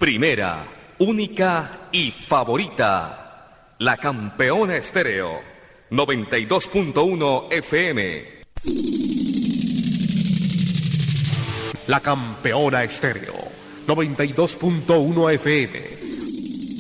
Primera, única y favorita. La Campeona Estéreo. 92.1 FM. La Campeona Estéreo. 92.1 FM.